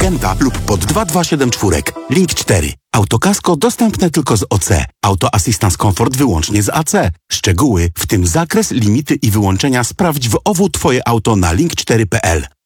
MK lub pod 2274. Link 4. Autokasko dostępne tylko z OC. Auto Assistance Comfort wyłącznie z AC. Szczegóły, w tym zakres, limity i wyłączenia sprawdź w OWU Twoje auto na link4.pl.